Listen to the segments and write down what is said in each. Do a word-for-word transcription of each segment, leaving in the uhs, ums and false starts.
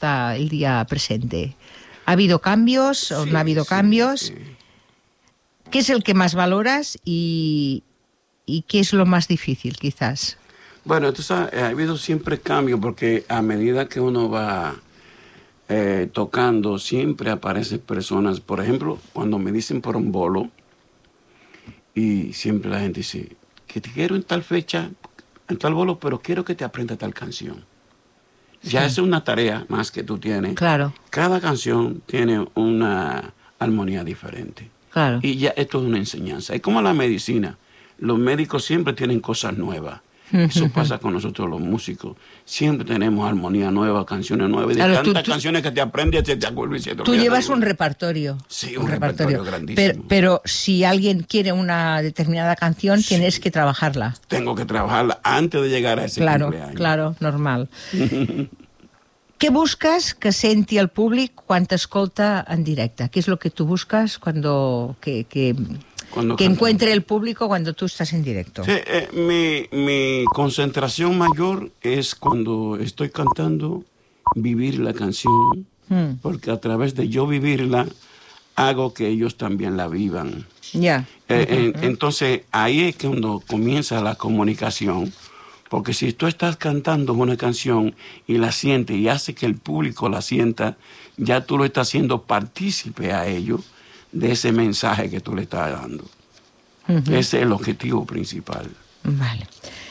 hasta el día presente? ¿Ha habido cambios o sí, no ha habido sí, cambios? Sí. ¿Qué es el que más valoras y, y qué es lo más difícil, quizás? Bueno, tú sabes, ha habido siempre cambios porque a medida que uno va eh, tocando, siempre aparecen personas. Por ejemplo, cuando me dicen por un bolo, y siempre la gente dice que te quiero en tal fecha, en tal bolo, pero quiero que te aprendas tal canción. Ya sí. Es una tarea más que tú tienes. Claro. Cada canción tiene una armonía diferente. Claro. Y ya esto es una enseñanza. Es como la medicina. Los médicos siempre tienen cosas nuevas. Eso pasa con nosotros los músicos. Siempre tenemos armonía nueva, canciones nuevas. De claro, tantas tú, tú, canciones que te aprendes, te, te acuerdas y se te Tú llevas un repertorio. Sí, un, un repertorio, repertorio grandísimo. Pero, pero si alguien quiere una determinada canción, sí. Tienes que trabajarla. Tengo que trabajarla antes de llegar a ese claro, cumpleaños. Claro, normal. ¿Qué buscas que senti el públic quan t'escolta en directe? ¿Qué es lo que tú buscas cuando que, que, cuando que encuentre el público cuando tú estás en directo? Sí, eh, mi, mi concentración mayor es cuando estoy cantando, vivir la canción, hmm. porque a través de yo vivirla, hago que ellos también la vivan. Ya. Yeah. Eh, uh-huh. en, entonces, ahí es cuando comienza la comunicación. Porque si tú estás cantando una canción y la sientes y hace que el público la sienta, ya tú lo estás haciendo partícipe a ellos de ese mensaje que tú le estás dando. Uh-huh. Ese es el objetivo principal. Vale.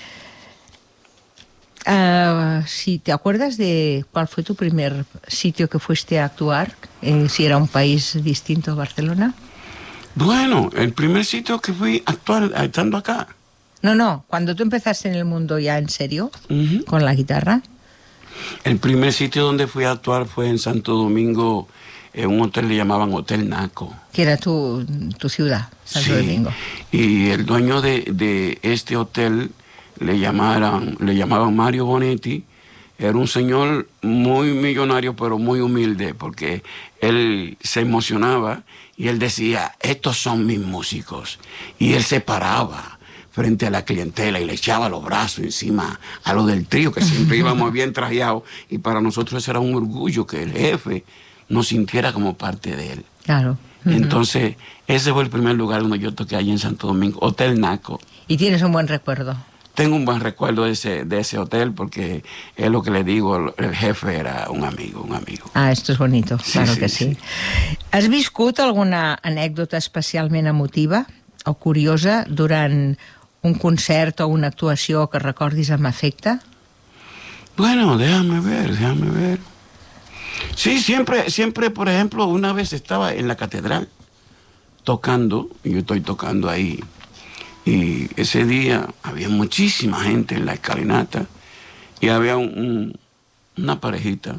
Uh, si te acuerdas de cuál fue tu primer sitio que fuiste a actuar, eh, si era un país distinto a Barcelona. Bueno, el primer sitio que fui a actuar estando acá. No, no, cuando tú empezaste en el mundo ya en serio, uh-huh. con la guitarra. El primer sitio donde fui a actuar fue en Santo Domingo, en un hotel le llamaban Hotel Naco. Que era tu, tu ciudad, Santo sí. Domingo. Y el dueño de, de este hotel le llamaban, le llamaban Mario Bonetti. Era un señor muy millonario, pero muy humilde, porque él se emocionaba y él decía, estos son mis músicos. Y él se paraba frente a la clientela y le echaba los brazos encima a los del trío, que siempre íbamos bien trajeados, y para nosotros era un orgullo que el jefe nos sintiera como parte de él. Claro. Entonces, ese fue el primer lugar donde yo toqué allí en Santo Domingo, Hotel Naco. ¿Y tienes un buen recuerdo? Tengo un buen recuerdo de ese, de ese hotel, porque es lo que le digo, el jefe era un amigo, un amigo. Ah, esto es bonito, sí, claro sí, que sí. sí. Has viscut alguna anècdota especialment emotiva o curiosa durant un concert o una actuació que recordis amb afecte? Bueno, déjame ver, déjame ver. Sí, siempre, siempre, por ejemplo, una vez estaba en la catedral tocando, y yo estoy tocando ahí, y ese día había muchísima gente en la escalinata, y había un, un, una parejita,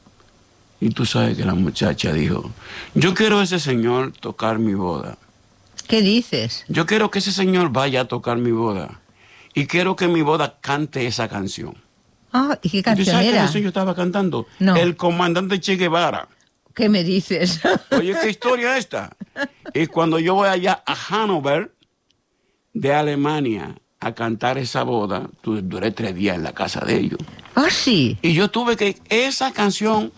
y tú sabes que la muchacha dijo, yo quiero a ese señor tocar mi boda. ¿Qué dices? Yo quiero que ese señor vaya a tocar mi boda. Y quiero que mi boda cante esa canción. Ah, ¿y qué canción ¿Sabes era? qué canción yo estaba cantando? No. El comandante Che Guevara. ¿Qué me dices? Oye, ¿qué historia es esta? Y cuando yo voy allá a Hannover, de Alemania, a cantar esa boda, duré tres días en la casa de ellos. Ah, sí. Y yo tuve que... Esa canción...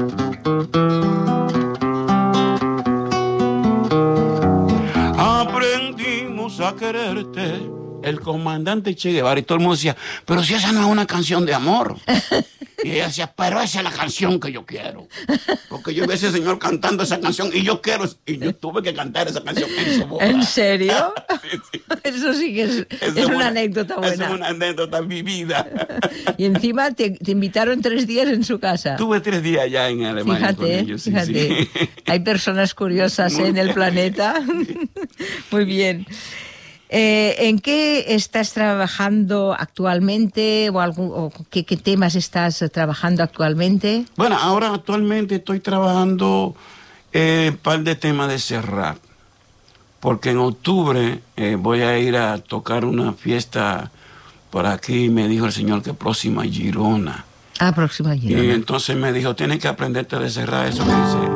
Aprendimos a quererte, el comandante Che Guevara, y todo el mundo decía, pero si esa no es una canción de amor. Y ella decía, pero esa es la canción que yo quiero. Porque yo vi a ese señor cantando esa canción y yo quiero, y yo tuve que cantar esa canción en su boda. ¿En serio? Sí, sí. Eso sí que es, es, es una, una anécdota buena. Es una anécdota vivida. Y encima te, te invitaron tres días en su casa. Tuve tres días allá en Alemania. Fíjate, con ellos. Sí, fíjate. Sí. Hay personas curiosas ¿eh? en el planeta. Muy bien. Eh, ¿En qué estás trabajando actualmente o, algún, o qué, qué temas estás trabajando actualmente? Bueno, ahora actualmente estoy trabajando eh, un par de temas de Serrat, porque en octubre eh, voy a ir a tocar una fiesta por aquí, me dijo el señor que próxima Girona. Ah, próxima Girona. Y entonces me dijo, tienes que aprenderte de Serrat, eso que dice...